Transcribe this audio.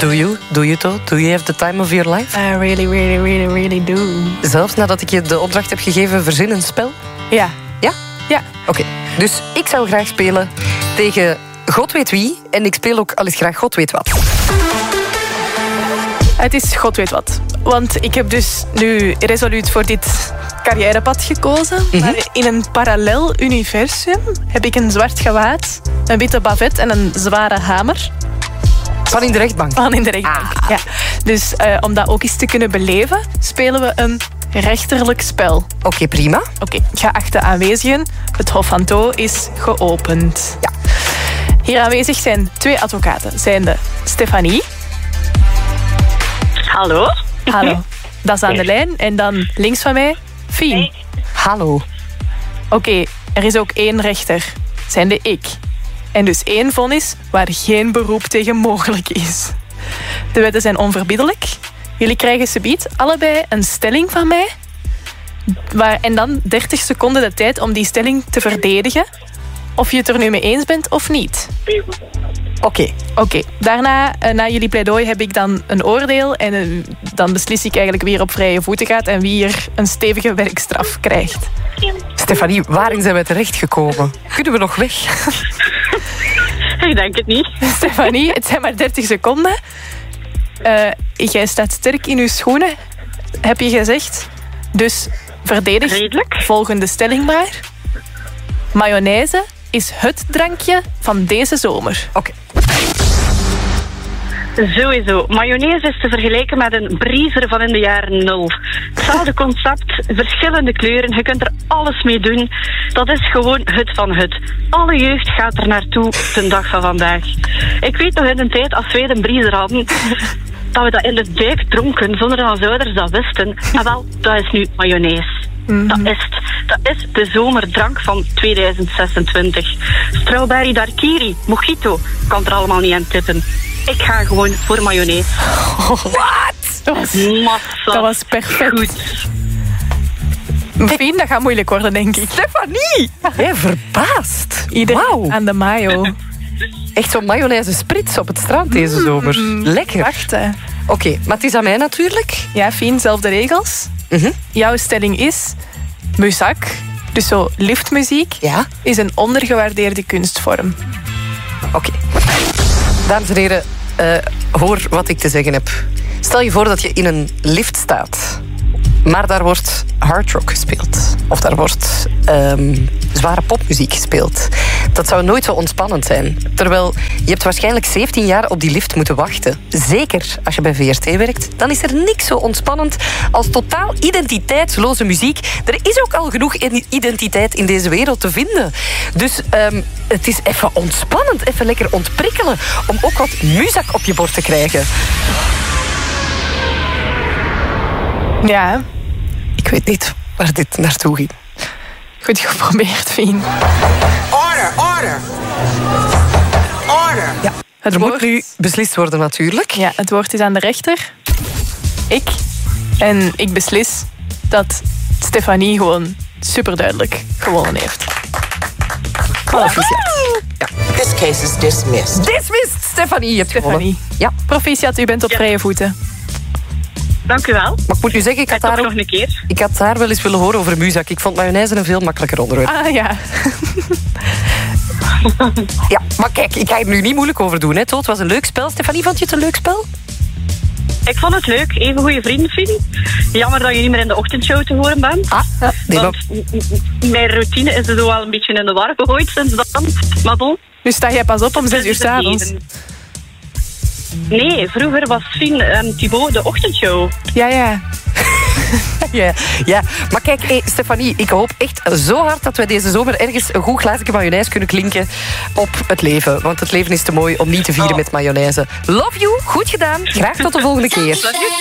Do you though? Do you have the time of your life? I really, really, really, really do. Zelfs nadat ik je de opdracht heb gegeven, verzin een spel? Ja. Ja? Ja. Oké, dus ik zou graag spelen tegen God weet wie. En ik speel ook al eens graag God weet wat. Het is God weet wat. Want ik heb dus nu resoluut voor dit carrièrepad gekozen. Maar in een parallel universum heb ik een zwart gewaad, een witte bavet en een zware hamer. Van in de rechtbank? Van in de rechtbank, ja. Dus om dat ook eens te kunnen beleven, spelen we een rechterlijk spel. Oké, prima. Oké, geachte aanwezigen, het Hof van Thoo is geopend. Ja. Hier aanwezig zijn 2 advocaten. Zijn de Stefanie. Hallo. Hallo. Dat is aan de lijn. En dan links van mij, Fien. Hey. Hallo. Oké, er is ook 1 rechter. Zijnde ik. En dus 1 vonnis waar geen beroep tegen mogelijk is. De wetten zijn onverbiddelijk. Jullie krijgen subiet allebei een stelling van mij. En dan 30 seconden de tijd om die stelling te verdedigen. Of je het er nu mee eens bent of niet. Oké. Daarna, na jullie pleidooi, heb ik dan een oordeel. En dan beslis ik eigenlijk wie er op vrije voeten gaat en wie er een stevige werkstraf krijgt. Stefanie, waarin zijn we terechtgekomen? Kunnen we nog weg? Ik denk het niet. Stefanie, het zijn maar 30 seconden. Jij staat sterk in uw schoenen, heb je gezegd. Dus verdedig Redelijk. volgende stelling maar. Mayonaise is het drankje van deze zomer. Oké. Sowieso. Mayonaise is te vergelijken met een briezer van in de jaren 0. Hetzelfde concept, verschillende kleuren. Je kunt er alles mee doen. Dat is gewoon het van het. Alle jeugd gaat er naartoe de dag van vandaag. Ik weet nog in de tijd, als wij een briezer hadden, dat we dat in de dijk dronken, zonder dat onze ouders dat wisten. Maar wel, dat is nu mayonaise. Dat is het. Dat is de zomerdrank van 2026. Strawberry daiquiri, mojito, kan er allemaal niet aan tippen. Ik ga gewoon voor mayonaise. Dat was perfect. Goed. Fien, dat gaat moeilijk worden, denk ik. Stefanie! Jij verbaasd. Iedereen Wauw. aan de mayo. Echt zo'n mayonaise sprits op het strand deze zomer. Lekker. Wacht, hè. Oké, maar het is aan mij natuurlijk. Ja, Fien, zelfde regels. Jouw stelling is... Muzak, dus zo liftmuziek, Ja? is een ondergewaardeerde kunstvorm. Oké. Dames en heren, hoor wat ik te zeggen heb. Stel je voor dat je in een lift staat, maar daar wordt hardrock gespeeld. Of daar wordt zware popmuziek gespeeld. Dat zou nooit zo ontspannend zijn. Terwijl je hebt waarschijnlijk 17 jaar op die lift moeten wachten. Zeker als je bij VRT werkt. Dan is er niks zo ontspannend als totaal identiteitsloze muziek. Er is ook al genoeg identiteit in deze wereld te vinden. Dus het is even ontspannend, even lekker ontprikkelen. Om ook wat muzak op je bord te krijgen. Ja, Ik weet niet waar dit naartoe ging. goed geprobeerd, Fien. Order. Ja, Het er moet woord, nu beslist worden natuurlijk. ja, het woord is aan de rechter. Ik. En ik beslis dat Stefanie gewoon superduidelijk gewonnen heeft. Proficiat. This case is dismissed. Dismissed, Stefanie. Je hebt gewonnen. Stefanie. Ja, Proficiat, u bent op vrije voeten. Dank u wel. maar ik moet nu zeggen, Ga toch nog een keer. ik had haar wel eens willen horen over muzak. Ik vond mayonaise een veel makkelijker onderwerp. Ah ja. Ja, maar kijk, ik ga er nu niet moeilijk over doen. Hè. Het was een leuk spel. Stefanie, vond je het een leuk spel? Ik vond het leuk. Even goede vrienden, Fien. Jammer dat je niet meer in de ochtendshow te horen bent. Nee, Want mijn routine is er zo wel een beetje in de war gegooid sinds dan. Maar bon. Nu sta jij pas op om 6 uur 's avonds. Nee, vroeger was Fien en Thibaut de ochtendshow. Ja. ja, maar kijk, Stefanie, ik hoop echt zo hard dat wij deze zomer ergens een goed glaasje mayonaise kunnen klinken op het leven. Want het leven is te mooi om niet te vieren met mayonaise. Love you, goed gedaan. Graag tot de volgende keer.